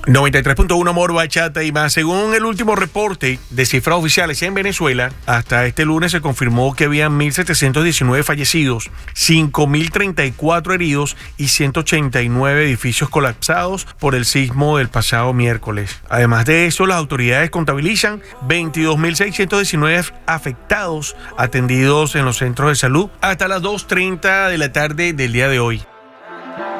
93.1 Moro, Bachata y más. Según el último reporte de cifras oficiales en Venezuela, hasta este lunes se confirmó que habían 1.719 fallecidos, 5.034 heridos y 189 edificios colapsados por el sismo del pasado miércoles. Además de eso, las autoridades contabilizan 22.619 afectados atendidos en los centros de salud hasta las 2:30 de la tarde del día de hoy.